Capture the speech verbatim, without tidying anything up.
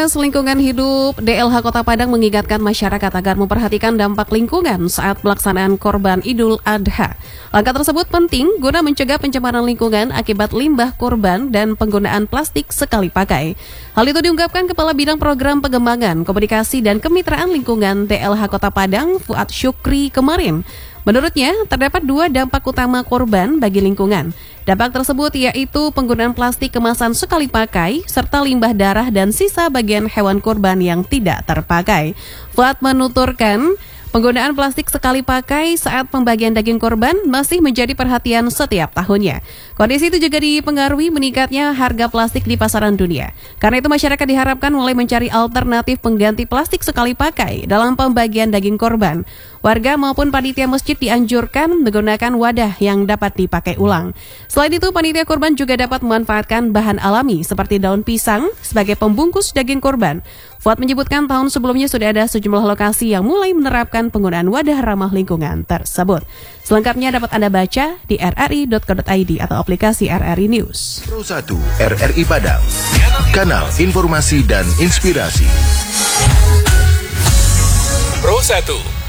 Lingkungan Hidup D L H Kota Padang mengingatkan masyarakat agar memperhatikan dampak lingkungan saat pelaksanaan Kurban Idul Adha. Langkah tersebut penting guna mencegah pencemaran lingkungan akibat limbah kurban dan penggunaan plastik sekali pakai. Hal itu diungkapkan Kepala Bidang Program Pengembangan, Komunikasi dan Kemitraan Lingkungan D L H Kota Padang, Fuad Syukri kemarin. Menurutnya, terdapat dua dampak utama kurban bagi lingkungan. Dampak tersebut yaitu penggunaan plastik kemasan sekali pakai, serta limbah darah dan sisa bagian hewan kurban yang tidak terpakai. Fuad menuturkan, penggunaan plastik sekali pakai saat pembagian daging kurban masih menjadi perhatian setiap tahunnya. Kondisi itu juga dipengaruhi meningkatnya harga plastik di pasaran dunia. Karena itu masyarakat diharapkan mulai mencari alternatif pengganti plastik sekali pakai dalam pembagian daging kurban. Warga maupun panitia masjid dianjurkan menggunakan wadah yang dapat dipakai ulang. Selain itu, panitia kurban juga dapat memanfaatkan bahan alami seperti daun pisang sebagai pembungkus daging kurban. Fuad menyebutkan tahun sebelumnya sudah ada sejumlah lokasi yang mulai menerapkan penggunaan wadah ramah lingkungan tersebut. Selengkapnya dapat Anda baca di r r i dot co dot i d atau aplikasi R R I News. Pro satu R R I Padang, kanal informasi dan inspirasi. Pro satu